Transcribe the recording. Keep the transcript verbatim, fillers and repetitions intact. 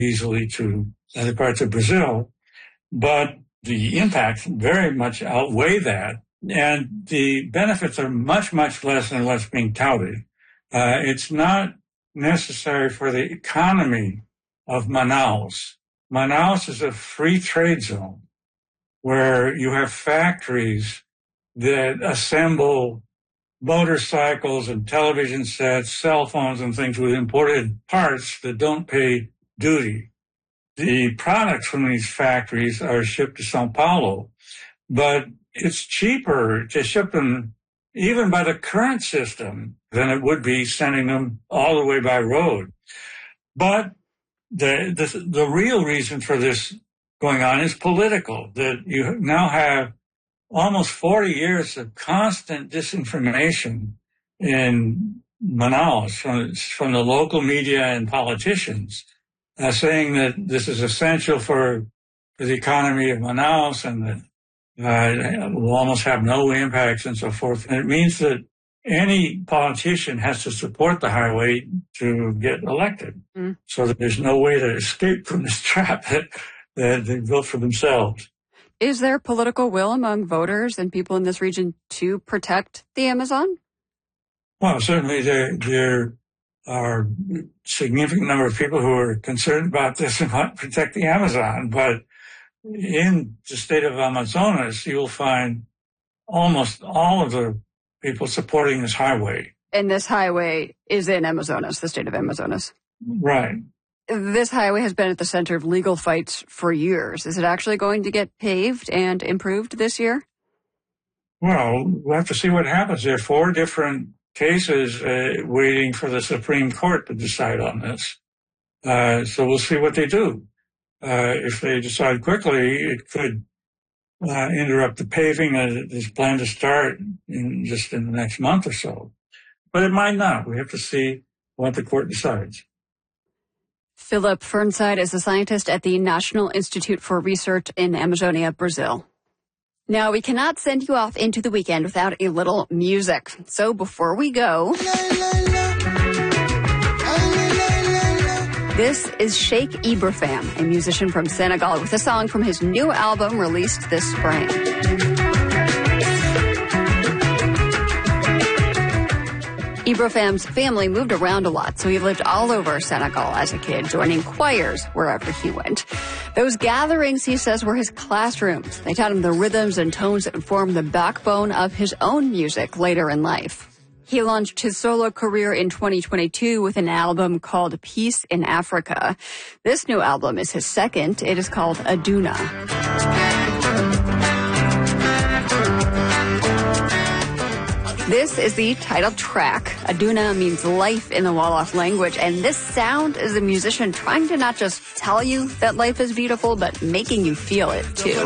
easily to other parts of Brazil. But the impacts very much outweigh that. And the benefits are much, much less than what's being touted. Uh, it's not necessary for the economy of Manaus. Manaus is a free trade zone where you have factories that assemble motorcycles and television sets, cell phones and things with imported parts that don't pay duty. The products from these factories are shipped to Sao Paulo, but it's cheaper to ship them even by the current system than it would be sending them all the way by road. But the, the, the real reason for this going on is political, that you now have almost forty years of constant disinformation in Manaus from, from the local media and politicians, uh, saying that this is essential for, for the economy of Manaus and that uh, will almost have no impacts and so forth. And it means that any politician has to support the highway to get elected, mm. so that there's no way to escape from this trap that, that they built for themselves. Is there political will among voters and people in this region to protect the Amazon? Well, certainly there, there are a significant number of people who are concerned about this and want to protect the Amazon. But in the state of Amazonas, you'll find almost all of the people supporting this highway. And this highway is in Amazonas, the state of Amazonas. Right. This highway has been at the center of legal fights for years. Is it actually going to get paved and improved this year? Well, we'll have to see what happens. There are four different cases uh, waiting for the Supreme Court to decide on this. Uh, so we'll see what they do. Uh, if they decide quickly, it could uh, interrupt the paving that is planned to start in just in the next month or so. But it might not. We have to see what the court decides. Philip Fernside is a scientist at the National Institute for Research in Amazonia, Brazil. Now, we cannot send you off into the weekend without a little music. So before we go, this is Sheikh Ibrahim, a musician from Senegal, with a song from his new album released this spring. Ibrahim's family moved around a lot, so he lived all over Senegal as a kid, joining choirs wherever he went. Those gatherings, he says, were his classrooms. They taught him the rhythms and tones that would form the backbone of his own music later in life. He launched his solo career in twenty twenty-two with an album called Peace in Africa. This new album is his second. It is called Aduna. This is the title track. Aduna means life in the Wolof language, and this sound is a musician trying to not just tell you that life is beautiful, but making you feel it too.